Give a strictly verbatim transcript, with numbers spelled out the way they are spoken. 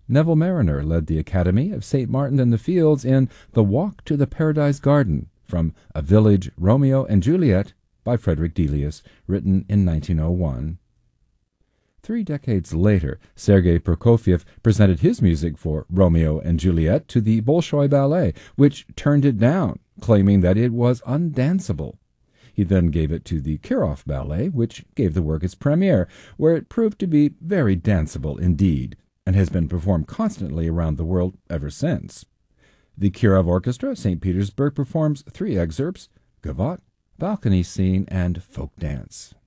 Neville Mariner led the Academy of Saint Martin in the Fields in The Walk to the Paradise Garden from A Village Romeo and Juliet by Frederick Delius, written in nineteen oh one. Three decades later, Sergei Prokofiev presented his music for Romeo and Juliet to the Bolshoi Ballet, which turned it down, claiming that it was undanceable. He then gave it to the Kirov Ballet, which gave the work its premiere, where it proved to be very danceable indeed, and has been performed constantly around the world ever since. The Kirov Orchestra, Saint Petersburg, performs three excerpts: Gavotte, Balcony Scene, and Folk Dance.